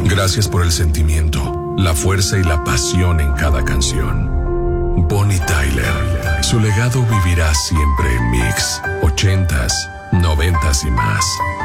Gracias por el sentimiento, la fuerza y la pasión en cada canción. Bonnie Tyler, su legado vivirá siempre en Mix, 80s, 90s y más.